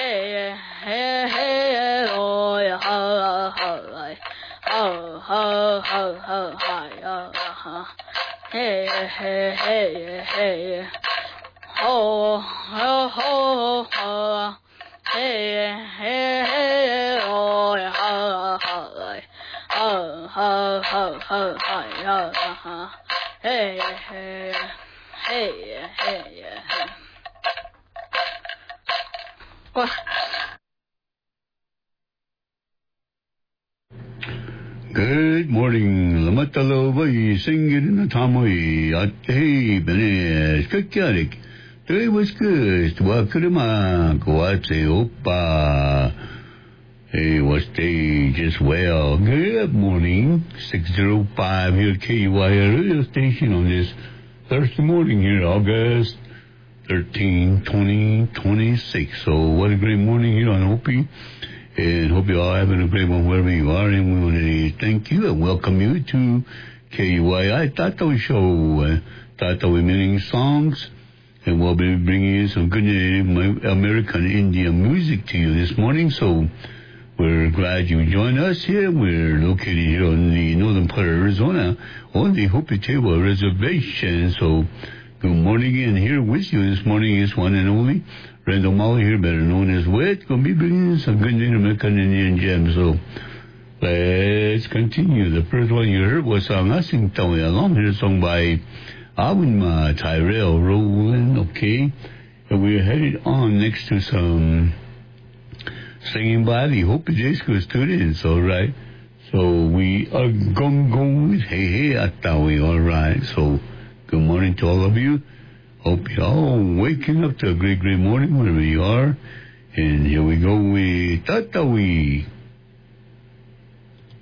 hey, hey, hey, oh, yeah, ha, ha, ho, ho, ho, ho, hi, hey, hey, hey, hey, ho, ho, ho, ho, hey, hey, hey, oh, yeah, ha, ha, ho, ho, ho, ho, hi, hey, hey, hey, hey, what? Good morning. Lamatalova, singing in the Tamoi. Hey, Bene, Skakarik. Today was good. Wakurima, Guate, Opa. Hey, what's day? Just well. Good morning. 605 here at KUI radio station on this Thursday morning here, August 13, 2026. So, what a great morning here on Opie. And hope you all having a great one wherever you are. And we want to thank you and welcome you to KUII Tato Show. Tato meaning songs. And we'll be bringing you some good American Indian music to you this morning. So we're glad you joined us here. We're located here on the northern part of Arizona on the Hopi Table Reservation. So good morning. And here with you this morning is one and only Randall Molly here, better known as Wet, going to be bringing some good American Indian gems. So let's continue. The first one you heard was Asing Tawi Along here, song by Awinma Tyrell Rowland, okay? And we're headed on next to some singing by the Hopi J School students, all right? So we are going with Hey Hey Atawi, all right? So good morning to all of you. Hope you're all waking up to a great, great morning wherever you are. And here we go with Tatawi.